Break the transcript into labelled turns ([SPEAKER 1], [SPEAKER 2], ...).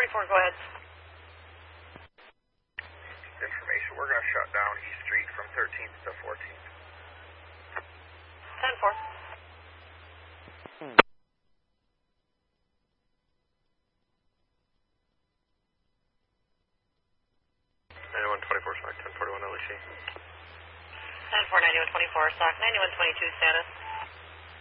[SPEAKER 1] go ahead.
[SPEAKER 2] Information, we're going to shut down East Street from 13th to 14th.
[SPEAKER 1] 10-4.
[SPEAKER 3] Stock 1041 LEC.
[SPEAKER 1] 10-4, 9124, stock 9122 status.